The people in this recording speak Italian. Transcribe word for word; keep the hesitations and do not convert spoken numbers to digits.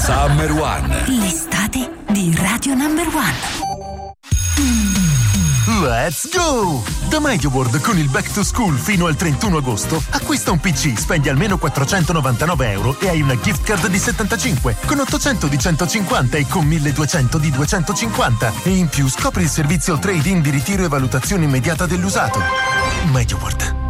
Summer One. L'estate di Radio Number One. Let's go! Da MediaWorld con il Back to School fino al trentuno agosto acquista un P C, spendi almeno quattrocentonovantanove euro e hai una gift card di settantacinque con ottocento di centocinquanta e con milleduecento di duecentocinquanta e in più scopri il servizio trade-in di ritiro e valutazione immediata dell'usato. MediaWorld.